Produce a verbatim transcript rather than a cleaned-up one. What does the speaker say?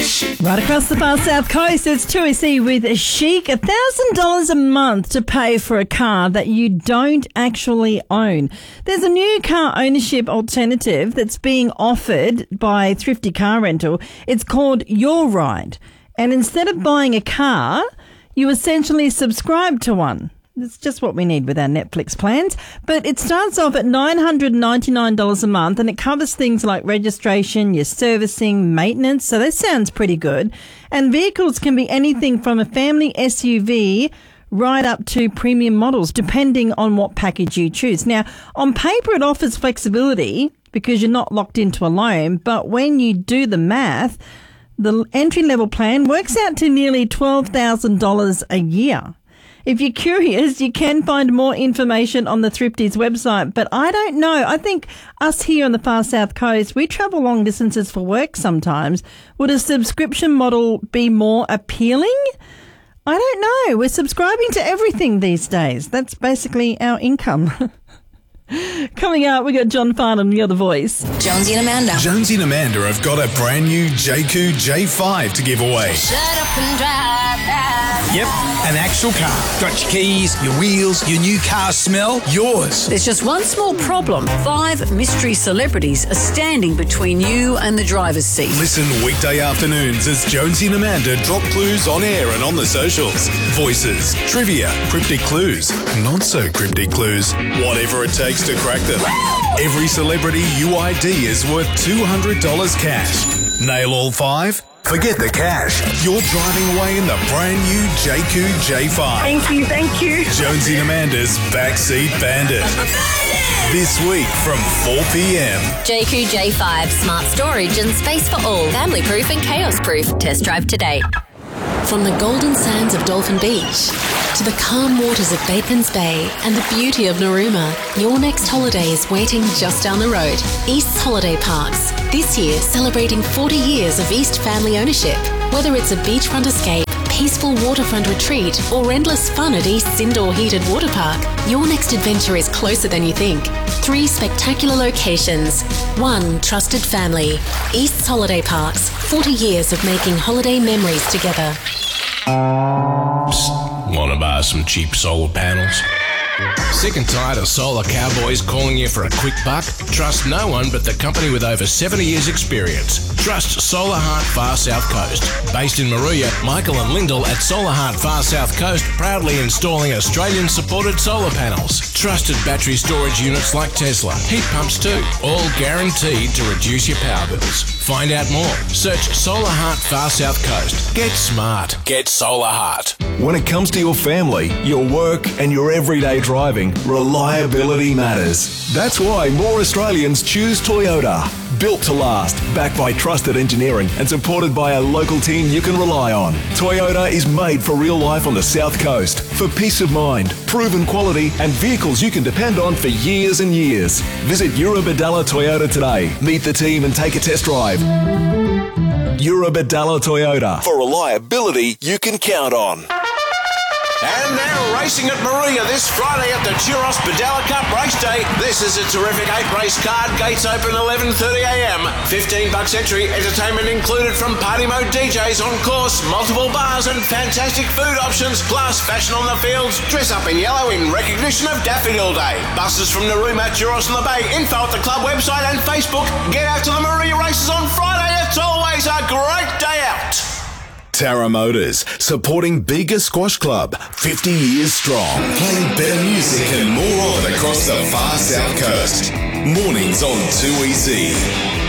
Right across the far south coast, it's two E C with Chic. one thousand dollars a month to pay for a car that you don't actually own. There's a new car ownership alternative that's being offered by Thrifty Car Rental. It's called Your Ride. And instead of buying a car, you essentially subscribe to one. It's just what we need with our Netflix plans. But it starts off at nine hundred ninety-nine dollars a month, and it covers things like registration, your servicing, maintenance. So that sounds pretty good. And vehicles can be anything from a family S U V right up to premium models, depending on what package you choose. Now, on paper, it offers flexibility because you're not locked into a loan. But when you do the math, the entry-level plan works out to nearly twelve thousand dollars a year. If you're curious, you can find more information on the Thrifty's website. But I don't know. I think us here on the far south coast, we travel long distances for work sometimes. Would a subscription model be more appealing? I don't know. We're subscribing to everything these days. That's basically our income. Coming up, we got John Farnham, You're the Voice. Jonesy and Amanda. Jonesy and Amanda have got a brand new J Q J five to give away. Shut up and drive that. Yep, an actual car. Got your keys, your wheels, your new car smell, yours. There's just one small problem. Five mystery celebrities are standing between you and the driver's seat. Listen weekday afternoons as Jonesy and Amanda drop clues on air and on the socials. Voices, trivia, cryptic clues, not so cryptic clues, whatever it takes to crack them. Every celebrity U I D is worth two hundred dollars cash. Nail all five? Forget the cash. You're driving away in the brand new J Q J five. Thank you, thank you. Jonesy and Amanda's Backseat Bandit. This week from four p.m. J Q J five, smart storage and space for all. Family proof and chaos proof. Test drive today. From the golden sands of Dolphin Beach to the calm waters of Batemans Bay and the beauty of Narooma, your next holiday is waiting just down the road. East's Holiday Parks. This year, celebrating forty years of East family ownership. Whether it's a beachfront escape, peaceful waterfront retreat, or endless fun at East's indoor heated water park, your next adventure is closer than you think. Three spectacular locations. One trusted family. East's Holiday Parks. forty years of making holiday memories together. Psst, want to buy some cheap solar panels? Sick and tired of solar cowboys calling you for a quick buck? Trust no one but the company with over seventy years experience. Trust Solar Heart Far South Coast. Based in Maruya, Michael and Lyndall at Solar Heart Far South Coast proudly installing Australian-supported solar panels. Trusted battery storage units like Tesla. Heat pumps too. All guaranteed to reduce your power bills. Find out more. Search Solar Heart Far South Coast. Get smart. Get Solar Heart. When it comes to your family, your work and your everyday driving, reliability matters. That's why more Australians choose Toyota. Built to last, backed by trusted engineering and supported by a local team you can rely on. Toyota is made for real life on the South Coast, for peace of mind, proven quality and vehicles you can depend on for years and years. Visit Eurobadalla Toyota today. Meet the team and take a test drive. Eurobadalla Toyota, for reliability you can count on. And they're racing at Maruya this Friday at the Churros Badalla Cup Race Day. This is a terrific eight-race card. Gates open eleven thirty a.m. fifteen bucks entry. Entertainment included from Party Mode D Js on course, multiple bars and fantastic food options. Plus, fashion on the fields. Dress up in yellow in recognition of Daffodil Day. Buses from Narooma, Churros on the Bay. Info at the club website and Facebook. Get out to the Maruya races on Friday. It's always a great day out. Tara Motors, supporting Bega Squash Club, fifty years strong. Playing better music and more of it across the far south coast. Mornings on two E C.